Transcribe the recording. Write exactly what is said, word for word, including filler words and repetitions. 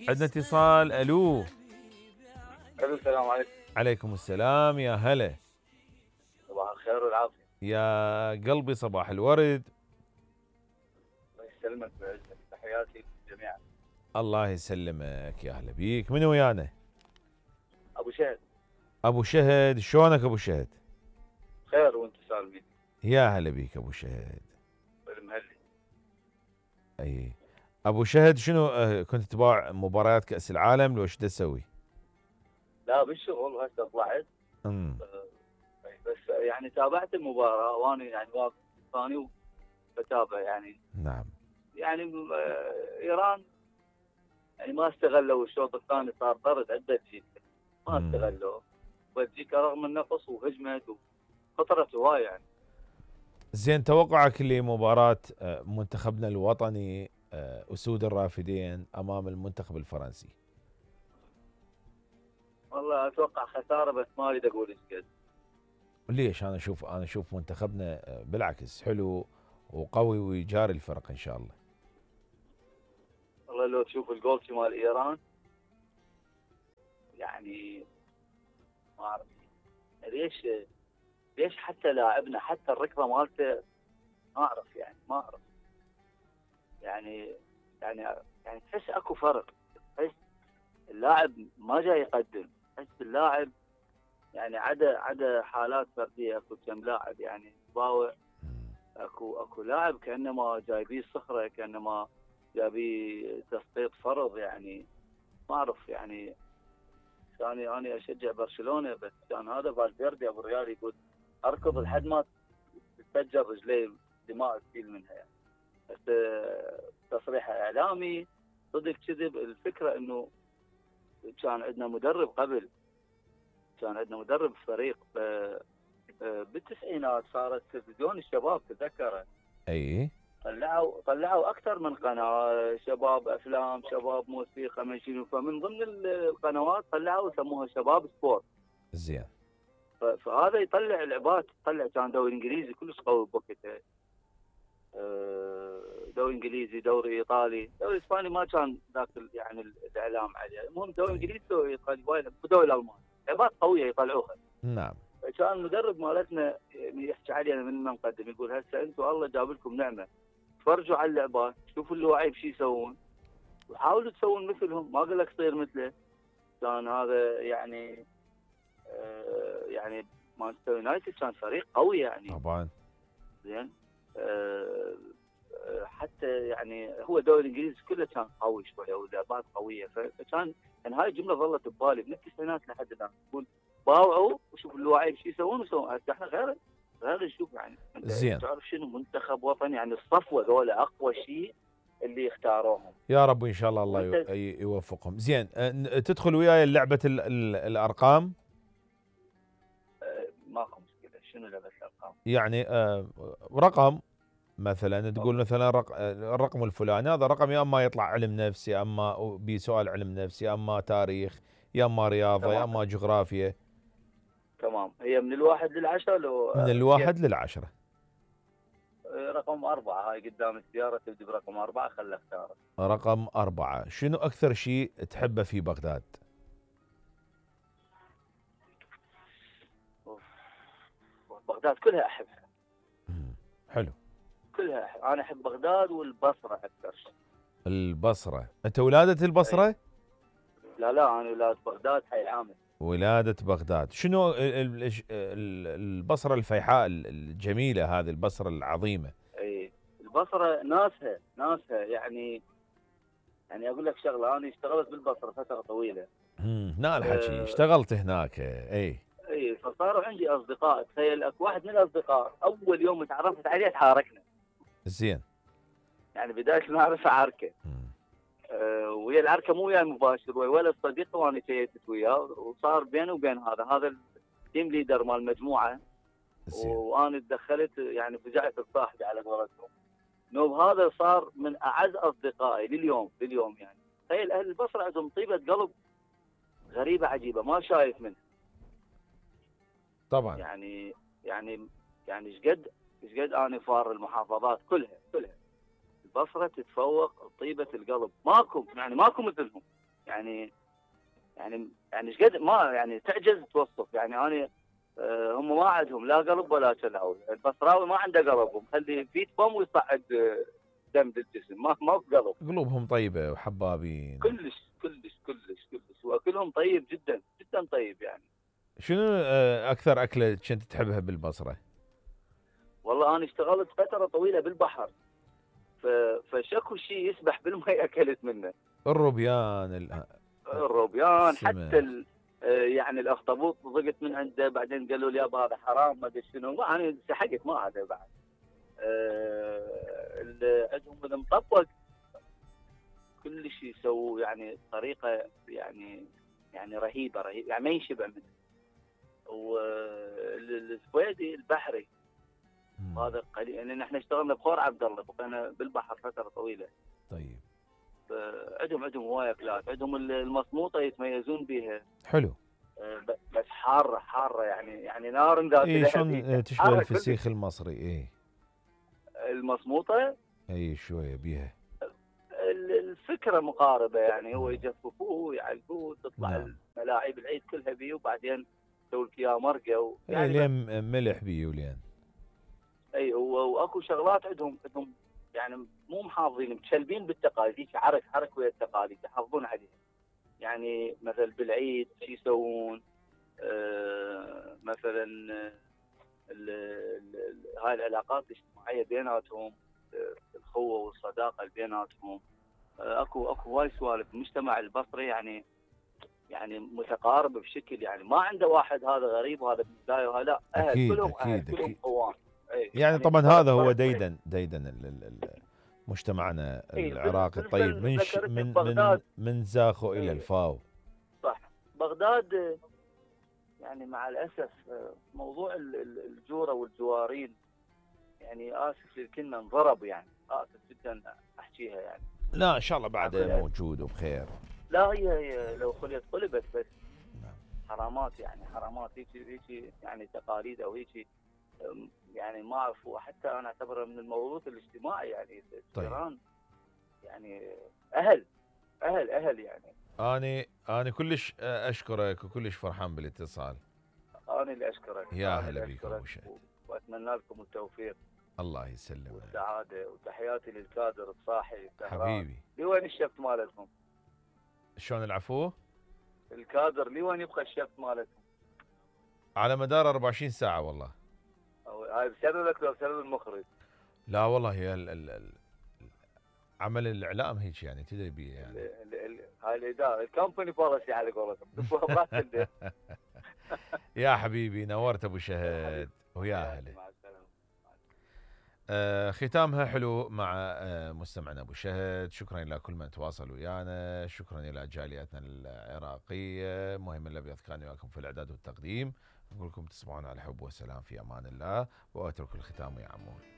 عندنا اتصال. الو. الو السلام عليكم. عليكم السلام، يا هلا. صباح الخير والعافيه. يا قلبي صباح الورد. الله يسلمك ويعزك، تحياتي جميعا. الله يسلمك، يا هلا بيك. من ويانا؟ ابو شهد. ابو شهد، شلونك ابو شهد؟ خير وانت سالمين. يا هلا بيك ابو شهد. بالمهلي. اي ابو شهد، شنو آه، كنت تتابع مباريات كأس العالم لو ايش تسوي؟ لا بالشغل وهسه طلعت. امم آه، بس يعني تابعت المباراه وانا يعني واقف ثاني بتابع يعني. نعم. يعني آه، ايران يعني ما استغلوا الشوط الثاني، صار ضرب عده جيل ما مم. استغلوه. بلجيكا رغم النقص وهجمت وخطرت هواي يعني. زين، توقعك لمباراة آه، منتخبنا الوطني آه، اسود الرافدين امام المنتخب الفرنسي؟ والله اتوقع خساره، بس ما اريد اقول ايش قد. ليش؟ انا اشوف انا اشوف منتخبنا آه، بالعكس حلو وقوي ويجاري الفرق ان شاء الله. والله لو تشوف الجول مال ايران يعني ما اعرف ليش ليش حتى لاعبنا حتى الركضه مالته ما اعرف يعني ما اعرف يعني يعني يعني تحس اكو فرق. تحس اللاعب ما جاي يقدم. تحس اللاعب يعني عدا عدا حالات فرديه اكو كم لاعب يعني باوع. مم. اكو اكو لاعب كانما جايبيه صخره، كانما جايبيه تسقيط فرض يعني. ما اعرف يعني. ثاني انا اشجع برشلونه، بس كان هذا فالفيردي ابو الريال يقول اركض لحد ما تتفجر رجلي دماء تسيل منها يعني. بس آه، تصريح اعلامي صدق كذب. الفكره انه كان عندنا مدرب قبل، كان عندنا مدرب فريق آه، آه، بالتسعينات صارت تلفزيون الشباب تذكره. اي. طلعوا طلعوا اكثر من قناه، شباب افلام، شباب موسيقى، من شنو. فمن ضمن القنوات طلعوا سموها شباب سبورت. زين. فهذا يطلع لعبات، يطلع كان دوري انجليزي كلش قوي بوقتها. دوري انجليزي، دوري ايطالي، دوري اسباني ما كان ذاك يعني الاعلام عليه. المهم دوري طيب. انجليزي، دوري ايطالي، ودوري الالماني لعبات قويه يطلعوها. نعم. فكان المدرب مالتنا يعني يحكي علينا من ما نقدم، يقول هسه انتم الله جاب لكم نعمه، تفرجوا على اللعبات، شوفوا اللي واعي بشي يسوون وحاولوا تسوون مثلهم. ما اقول لك تصير مثله. كان هذا يعني آه يعني مانشستر يونايتد كان فريق قوي يعني. طبعا. زين. آه حتى يعني هو الدوري الانجليزي كله كان قوي شويه ولعبات قويه. فكان يعني هاي الجمله ظلت ببالي من التسعينات لحد الان. تقول باوعوا وشوفوا الواعي شو يسوون ويسوون. هسه احنا غير غير نشوف يعني. انت زين. تعرف شنو منتخب وطني يعني الصفوه ذولا اقوى شيء اللي اختاروهم. يا رب ان شاء الله الله وانت يو- ي- يوفقهم. زين، أه، ن- تدخل وياي لعبة ال- ال- الارقام. آه ماكو مشكله. شنو لعبه الارقام؟ يعني أه، رقم مثلا تقول اوكي مثلا رق... الرقم الفلاني، هذا رقم يا اما يطلع علم نفس، يا اما بسؤال علم نفس، يا اما تاريخ، يا اما رياضة، يا تمام اما جغرافيا. تمام. هي من الواحد للعشره لو من آه كيف؟ الواحد للعشرة. آه رقم اربعه. هاي قدام السياره تبدي برقم اربعه، خلها اختار. رقم أربعة، شنو أكثر شيء تحبه في بغداد؟ بغداد كلها احبها. مم. حلو. كلها أحب. انا احب بغداد والبصره اكثر شيء. البصرة، أنت ولادة اي. البصرة؟ لا لا انا ولاد بغداد حي العامل. ولادة بغداد. شنو ال- ال- ال- ال- البصرة الفيحاء ال- الجميلة، هذه البصرة العظيمة؟ اي. البصره ناسها ناسها يعني. يعني اقول لك شغله، انا اشتغلت بالبصره فتره طويله. مم. هنا الحكي أه. اشتغلت هناك. اي. اي فصاروا عندي اصدقاء. تخيل اكو واحد من الاصدقاء اول يوم تعرفت عليه تحاركنا. زين. يعني بدايه المعرفه عركه. مم. أه ويا العركه مو وياي مباشر، ويا ولد صديقي وانا شيتت وياه، وصار بينه وبين هذا هذا التيم ليدر مال المجموعه. زين. وانا تدخلت يعني فجعت بصاحبي على قولتهم. نوب هذا صار من اعز اصدقائي لليوم لليوم يعني. تخيل اهل البصره عندهم طيبه قلب غريبه عجيبه ما شايف منها. طبعا. يعني يعني يعني ايش قد ايش قد انا فار المحافظات كلها كلها البصره تتفوق طيبه القلب. ماكو يعني ماكو مثلهم. يعني يعني يعني ايش قد ما يعني تعجز توصف. يعني انا آه، هم ما عندهم لا قلب ولا كلاوي. البصراوي ما عنده قلب، ومخلي فيت بوم ويصعد آه، دم بالجسم، ما ما في قلب. قلوبهم طيبة وحبابين. كلش كلش كلش كلش، واكلهم طيب جدا جدا طيب يعني. شنو آه، أكثر أكلة كنت تحبها بالبصرة؟ والله انا اشتغلت فتره طويله بالبحر، ف- فشكو شيء يسبح بالماء اكلت منه. الروبيان، ال- الروبيان، حتى السمك. ال... آه، يعني الاخطبوط ضقت من عنده، بعدين قالوا لي يابا هذا حرام ما ادري شنو، انا سحقت ما هذا بعد. آه، ال- عندهم المطبق كل شيء يسووا يعني بطريقه يعني يعني رهيبه رهيبه، يعني ما ينشبع منه. والسويدي البحري مم. هذا قليل، لان احنا اشتغلنا بخور عبد الله، بقينا بالبحر فتره طويله. طيب. عندهم عندهم هوايه اكلات. عندهم المصموطه يتميزون بها. حلو. آه، ب- بس حاره حاره يعني يعني نار ذات اي لهب شلون هيك. آه، تشبه حاره كلش. الفسيخ المصري. اي المصموطه اي شوية بيها. ال- الفكره مقاربه، يعني هو يجففوه ويعلقوه تطلع نعم. الملاعب العيد كلها بيه، وبعدين يسوي لك اياه مرقه اي يعني. بس لين ملح بيه ولين. اي هو واكو شغلات عندهم عندهم يعني مو محافظين، متشلبين بالتقاليد، هيك عرك عرك ويا التقاليد يحافظون عليها. يعني مثلا بالعيد شو يسوون؟ آه مثلا ال- ال- ال- هاي العلاقات الاجتماعيه بيناتهم، آه، الخوه والصداقه اللي بيناتهم. آه، اكو اكو هواي سوالف. المجتمع البصري يعني يعني متقارب بشكل، يعني ما عنده واحد هذا غريب وهذا من البدايه وهذا لا، اهل اكيد كلهم اهل اكيد كلهم اكيد. قوام. اي يعني طبعا فرق هذا هو فرق كويس. ديدن ديدن ال- ال- ال- مجتمعنا اي العراقي بالنسبه الطيب، من ش ذكرت من من بغداد. من زاخو الى اي الفاو. صح. بغداد آه، يعني مع الاسف آه، موضوع ال- ال- الجوره والجوارين، يعني اسف للكلمه انضرب، يعني اسف جدا احكيها يعني. لا ان شاء الله مع بعده كل أسف. موجود وبخير. لا هي هي لو خليت قلبت بس نعم. حرامات، يعني حرامات هيك هيك يعني تقاليد او هيك. أم، يعني ما اعرف. حتى انا اعتبره من الموروث الاجتماعي يعني طيب. ايران. يعني اهل اهل اهل يعني. اني اني كلش اشكرك وكلش فرحان بالاتصال. انا اللي اشكرك. يا انا هلا اللي بيك ابو اشكرك شهد. و- واتمنى لكم التوفيق الله يسلمك والسعاده، وتحياتي للكادر الصاحي السهران. حبيبي. لوين الشفت مالتهم؟ شلون العفو؟ الكادر لوين يبقى الشفت مالتهم؟ على مدار أربعة وعشرين ساعة والله. أو- هاي بسببك لو بسبب المخرج؟ لا والله هي ال ال ال عمل الاعلام هيك يعني تدري بيه يعني. ال- ال- ال- هاي الاداره الكومباني بوليسي على قولتهم. براس البيت. يا حبيبي نورت ابو يا شهد حبيبي. ويا حياتي، هلا. مع السلامه. آه ختامها حلو مع آه مستمعنا ابو شهد. شكرا الى كل من تواصل ويانا، شكرا الى جاليتنا العراقيه. مهم الابيض كان وياكم في الاعداد والتقديم. نقول لكم تصبحون على حب وسلام في امان الله، واترك الختام يا عمول.